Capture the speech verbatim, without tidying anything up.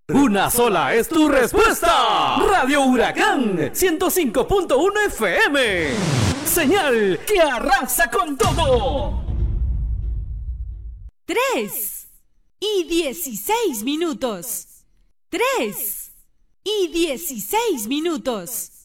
Una sola es tu respuesta. Radio Huracán ciento cinco punto uno F M. Señal que arrasa con todo. Tres y dieciséis minutos. Tres y dieciséis minutos.